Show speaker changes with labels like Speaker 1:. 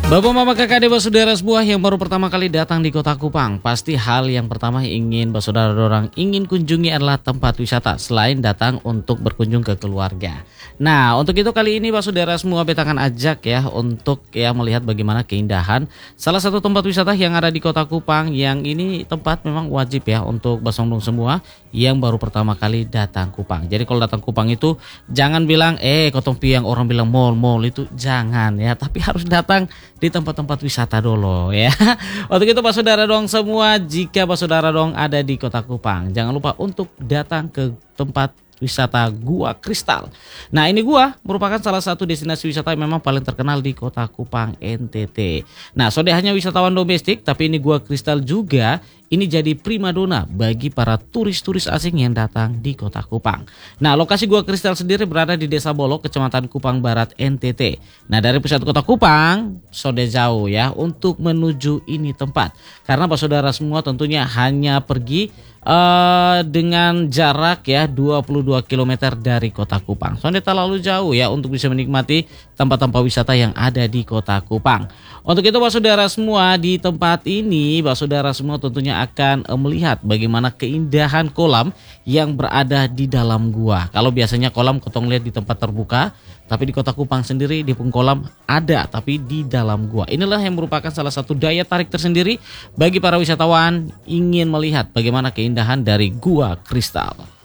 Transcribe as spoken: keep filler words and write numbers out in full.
Speaker 1: Bapak, Mama, Kakak, Adik, Saudara semua yang baru pertama kali datang di Kota Kupang, pasti hal yang pertama ingin saudara dorang ingin kunjungi adalah tempat wisata selain datang untuk berkunjung ke keluarga. Nah, untuk itu kali ini saudara semua beta akan ajak ya untuk ya melihat bagaimana keindahan salah satu tempat wisata yang ada di Kota Kupang, yang ini tempat memang wajib ya untuk basondong semua yang baru pertama kali datang Kupang. Jadi kalau datang Kupang itu jangan bilang eh Kotong Piang, orang bilang mall-mall, itu jangan ya, tapi harus datang di tempat-tempat wisata dulu ya. Untuk itu Pak Saudara dong semua, jika Pak Saudara dong ada di Kota Kupang, jangan lupa untuk datang ke tempat wisata Gua Kristal. Nah, ini gua merupakan salah satu destinasi wisata yang memang paling terkenal di Kota Kupang, N T T. Nah, so hanya wisatawan domestik, tapi ini Gua Kristal juga ini jadi primadona bagi para turis-turis asing yang datang di Kota Kupang. Nah, lokasi Gua Kristal sendiri berada di Desa Bolok, Kecamatan Kupang Barat, N T T. Nah, dari pusat Kota Kupang, sode jauh ya untuk menuju ini tempat. Karena Pak Saudara semua tentunya hanya pergi Uh, dengan jarak ya dua puluh dua kilometer dari Kota Kupang. Soalnya terlalu jauh ya untuk bisa menikmati tempat-tempat wisata yang ada di Kota Kupang. Untuk itu Pak Saudara semua, di tempat ini Pak Saudara semua tentunya akan uh, melihat bagaimana keindahan kolam yang berada di dalam gua. Kalau biasanya kolam Kotong lihat di tempat terbuka, tapi di Kota Kupang sendiri di pengkolam ada, tapi di dalam gua. Inilah yang merupakan salah satu daya tarik tersendiri bagi para wisatawan ingin melihat bagaimana keindahan dari Gua Kristal.